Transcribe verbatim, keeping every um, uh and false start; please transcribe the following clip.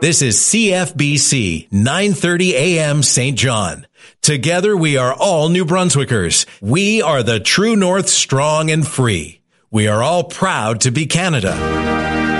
This is C F B C nine thirty A M Saint John. Together we are all New Brunswickers. We are the True North, strong and free. We are all proud to be Canada.